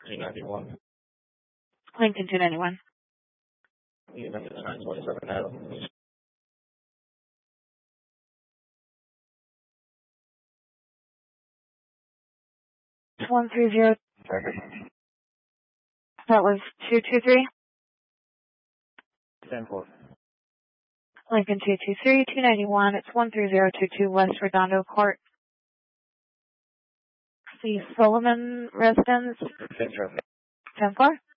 291. Lincoln 291. Unit is 927 Adam. 130. That was 223. 10-4. Lincoln 223, 291. It's 13022 West Redondo Court. The Solomon residence. 10-4.